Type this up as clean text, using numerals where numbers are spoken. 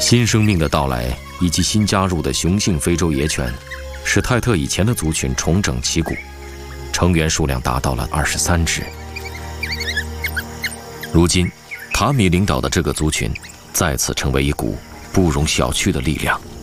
新生命的到来以及新加入的雄性非洲野犬，使泰特以前的族群重整旗鼓，成员数量达到了23只。如今，塔米领导的这个族群再次成为一股不容小觑的力量。